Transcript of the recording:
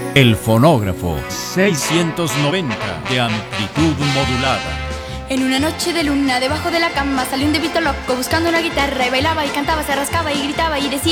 El fonógrafo 690 de amplitud modulada. En una noche de luna, debajo de la cama, salió un debito loco buscando una guitarra y bailaba y cantaba, se rascaba y gritaba y decía: